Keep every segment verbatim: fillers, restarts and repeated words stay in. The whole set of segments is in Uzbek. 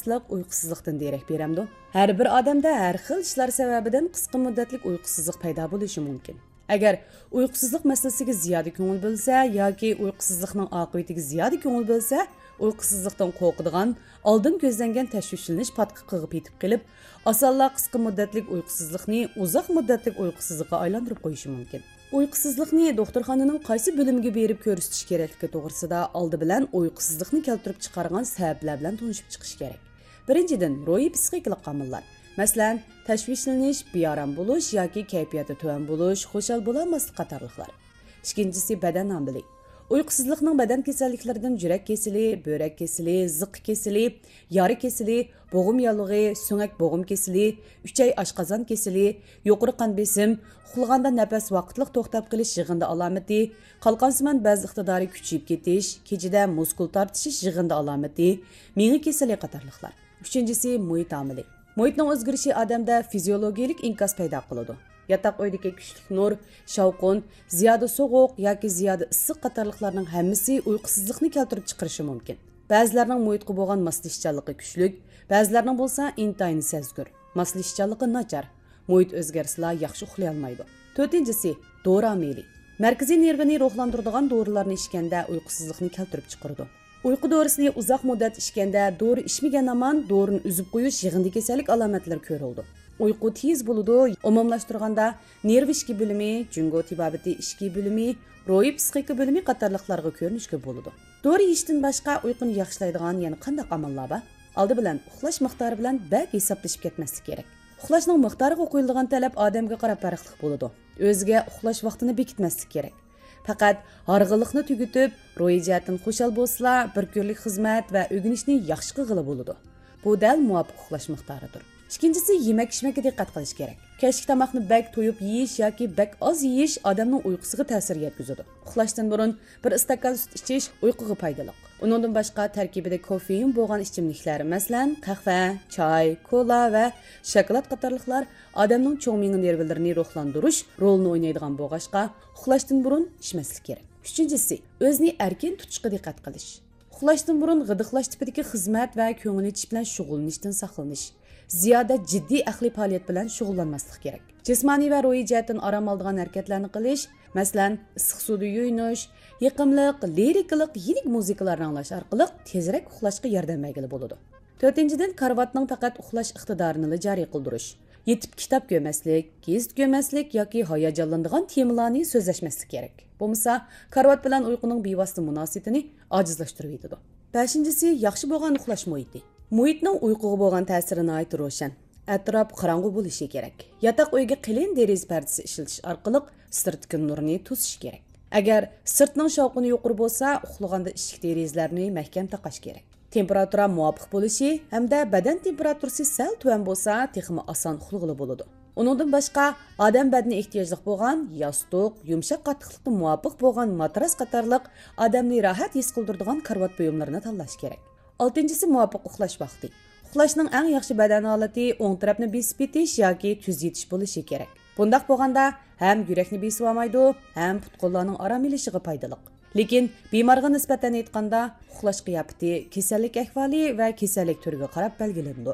asoslıq uyqusuzluqdan derak beramdi. Har bir odamda har xil ishlar sababidan qisqa muddatlik uyqusuzluq paydo bo'lishi mumkin. Agar uyqusuzluq masalasiga ziyoda ko'ngil bo'lsa yoki uyqusuzlikning oqibatiga ziyoda ko'ngil bo'lsa, uyqusuzlikdan qo'rqadigan, oldin ko'zlangan tashvishlanish patqa qilib yetib kelib, osonla qisqa muddatlik uyqusuzlikni uzoq muddatlik uyqusuzlikqa aylantirib qo'yishi mumkin. Uyqusuzlikni doktorxonaning qaysi bo'limiga berib ko'rsatish kerakligi to'g'risida oldi bilan uyqusuzlikni keltirib chiqargan sabablar bilan tanishib chiqish kerak. Birinchidan, ro'yi psixikalik omillar. Masalan, tashvishlanish, beoram bo'lish yoki kayfiyati tuvan bo'lish, xushal bo'lmaslik qatorliqlar. Ikkinchisi badan omili. Uyqusuzlikning badan kasalliklaridan yurak kasali, böğrek kasali, ziq kasali, yori kasali, bo'g'im yallig'i, so'ngak bo'g'im kasali, uchay oshqozon kasali, yuqori qon besim, uxlaganda nafas vaqtliq to'xtab qolish yig'indi alomati, qalqonsimon ba'zi iqtidori kuchayib ketish, kechida muskul tortishish yig'indi alomati, miya kasali qatorliqlar. Uchinchisi muhit omili. Muhitning o'zgarishi odamda fiziologik inkas paydo qiladi. Yataq uydagi kuchli nur, shovqin, ziyoda sovuq yoki ziyoda issiq qatorliqlarning hammasi uyqusuzlikni keltirib chiqarishi mumkin. Ba'zilarning muhitga bo'lgan moslashchanligi kuchli, ba'zilarning bo'lsa intayin sezgur. Moslashchanligi nachar. Muhit o'zgarsa yaxshi uxlay olmaydi. To'rtinchisi, dori omili. Markaziy nervini ruhlantiradigan dorilarni ichganda uyqusuzlikni keltirib chiqaradi. Uyqu dorisini uzoq muddat ichganda dori ichmagan amon dorini uzib qo'yish yig'indi kasallik alomatlari ko'rildi. Uyqu tez bo'ladi. Umumlashtirganda nerv ishki bo'limi, jungo tibobati ishki bo'limi, ro'yi psixika bo'limi qatorliqlarga ko'rinishga bo'ladi. Dori yeyishdan boshqa uyquni yaxshilaydigan yana qanday amallar bor? Oldi bilan uxlash miqdori bilan bak hisoblashib ketmaslik kerak. Uxlashning miqdoriga qo'yilgan talab odamga qarab farqli bo'ladi. O'ziga uxlash vaqtini bekitmaslik kerak. Faqat harg'inlikni tugatib, ro'yi jihatdan xushal bo'lsa, bir kunlik xizmat va o'rganishni yaxshi qilg'ili bo'ladi. Bu dal muvofiq uxlash miqdoridir. Ikkinchisi, yemak-ichmakka diqqat qilish kerak. Kechki tomoqni bak to'yib yeyish yoki bak oz yeyish odamning uyqusiga ta'sir yetkazadi. Uxlashdan burun bir istakan sut ichish uyquga foydali. Uningdan boshqa tarkibida kofein bo'lgan ichimliklar, masalan, qahva, choy, kola va shokolad qatorliqlar odamning cho'ng miya nervlarini ruhlantirish rolini o'ynaydigan bo'lg'ashqa, uxlashdan burun ichmaslik kerak. Uchinchisi, o'zni erkin tutishga diqqat qilish. Uxlashdan burun g'idiqlash tipidagi xizmat va ko'ngil etish bilan shug'ullanishdan saqlanish. Ziyoda jiddiy aqliy faoliyat bilan shug'ullanmaslik kerak. Jismoniy va ruhiy jihatdan orom oladigan harakatlarni qilish, masalan, issiq suvda yuyinish, yiqimliq, lirikalik, yirik muzikalarni anglash orqali tezroq uxlashga yordam bergili bo'ladi. To'rtinchidan, karvatning faqat uxlash iqtidorini joriy qildirish. Yetib kitob ko'maslik, gazet ko'maslik yoki hayajonlanadigan temalarni so'zlashmaslik kerak. Bo'lmasa, karvat bilan uyquning bevosita munosabatini ojizlashtirib yetadi. beshinchisi, yaxshi bo'lgan uxlash muhiti. Muhitning uyquga bo'lgan ta'sirini ayt ro'shan. Atrof qorong'u bo'lishi kerak. Yataq uyga qalin deriz pardasi ishlatish orqali sirtqi nurni to'sish kerak. Agar sirtning shovqini yuqori bo'lsa, uxlaganda eshik derizlarni mahkam taqash kerak. Temperatura muvofiq bo'lishi hamda badan temperaturasi sal tuvan bo'lsa, texmi oson uxlag'ili bo'ladi. Uningdan boshqa, odam badani ehtiyojli bo'lgan yostiq, yumshoq qattiqlikka muvofiq bo'lgan matras qatorliq odamni rohat his qildiradigan karvat buyumlarini tanlash kerak. oltinchisi, muvofiq uxlash vaqti. Uxlashning eng yaxshi badan holati o'ng tarafni besib yetish yoki tuz yetish bo'lishi kerak. Bundaq bo'lganda ham yurakni besib olmaydi, ham put-qo'llarning orom olishiga foydali. Lekin bemorga nisbatan aytganda, uxlash qiyofati, kasallik ahvoli va kasallik turiga qarab belgilanadi.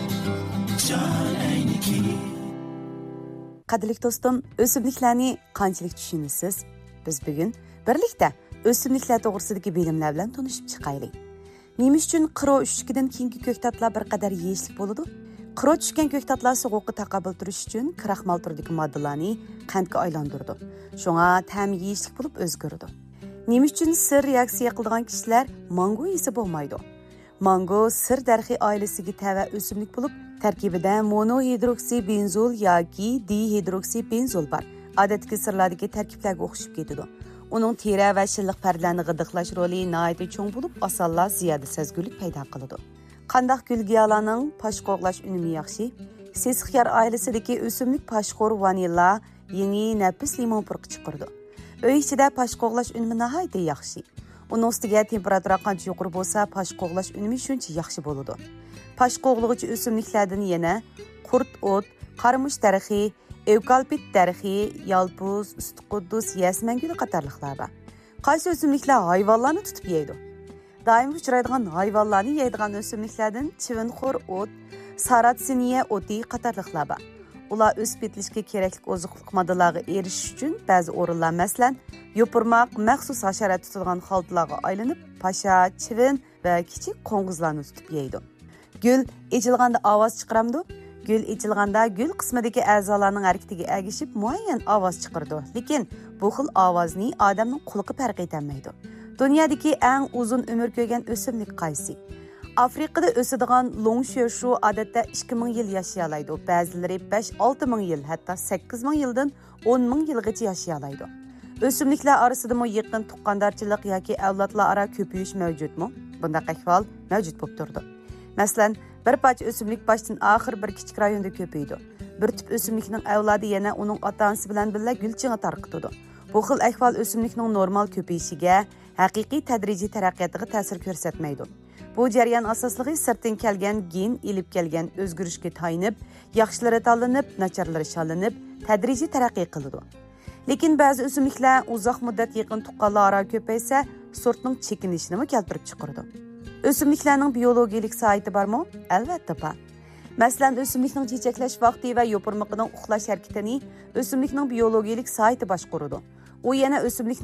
Qadrli do'stim, o'simliklarni qanchalik tushunasiz? Biz bugun birlikda o'simliklar to'g'risidagi bilimlar bilan tanishib chiqaylik. Nima uchun qiro uchligidan keyingi ko'ktatlar bir qadar yeyishlik bo'ladi? Qiro tushgan ko'ktatlar sovuqqa taqobil turish uchun kraxmal turidagi moddalarni qandga aylantirdi. Shunga ta'm yeyishlik bo'lib o'zgardi. Nima uchun sir reaksiya qiladigan kishilar mango yesa bo'lmaydi? Mango sir darxi oilasiga tava o'simlik bo'lib, tarkibida monohidroksibenzol yoki dihidroksibenzol bor. Odatdagi sirlardagi tarkiblarga o'xshab ketadi. Uning teri va shilliq parlarni g'idiqlash roli nihoyatda cho'ng bo'lib, osonla ziyoda sezgulik paydo qiladi. Qandaq gulgiyalarning pashqo'g'lash unumi yaxshi. Sesixyar oilasidagi o'simlik pashqo'r vanilla, yangi nafis limon purqi chiqardi. Uy ichida pashqo'g'lash unumi nihoyatda yaxshi. Uning ustiga temperatura qancha yuqori bo'lsa, pashqo'g'lash unumi shuncha yaxshi bo'ladi. Pashqo'g'lug'ich o'simliklardan yana qurt o't, qarmush darxi, evkalpit darxi, yalpuz, ustiquddus, yasmanguli qatorliqlar bor. Qaysi o'simliklar hayvonlarni tutib yeydi? doim uchraydigan hayvonlarni yeydigan o'simliklardan chivinxo'r o't, saratsiniya o'ti qatorliqlar bor. Ular o'sib yetilishga kerakli oziqlik moddalarga erishish uchun ba'zi o'rinlar, masalan, yopirmoq maxsus hasharot tutilgan xaltalarga aylanib, pasha, chivin va kichik qo'ng'izlarni tutib yeydi. Gul echilganda ovoz chiqaramdi. Gül içilganda gül qismidagi a'zolarning harakatiga ergishib muayyan ovoz chiqardi. Lekin bu xil ovozni odamning quloqi farq etolmaydi. Dunyodagi eng uzun umr ko'rgan o'simlik qaysi? Afrikada o'sadigan longshuoshu odatda ikki ming yil yashayalaydi. Ba'zilari besh olti ming yil, hatto sakkiz ming yildan o'n ming yilgacha yashayalaydi. O'simliklar orasida mo yaqin tuqqandarchilik yoki avlodlar aro ko'payish mavjudmi? Bunday ahvol mavjud bo'lib turdi. Masalan, bir parcha o'simlik boshdan oxir bir kichik rayonda ko'paydi. Bir tip o'simlikning avlodi yana uning ota-onasi bilan birga gulchini tarqitadi. Bu xil ahvol o'simlikning normal ko'payishiga, haqiqiy tadrijiy taraqqiyotiga ta'sir ko'rsatmaydi. Bu jarayon asosligi sirtdan kelgan gen elib kelgan o'zgarishga tayinib, yaxshilari tanlanib, nacharlari shalinib, tadrijiy taraqqiy qiladi. Lekin ba'zi o'simliklar uzoq muddat yaqin tuqqanlar aro ko'paysa, sortning chekinishini keltirib chiqaradi. O'simliklarning biologik soati bormi? Albatta bor. Masalan, o'simlikning chechaklash vaqti va yopirmoqning uxlash harakatini o'simlikning biologik soati boshqaradi. U yana o'simlik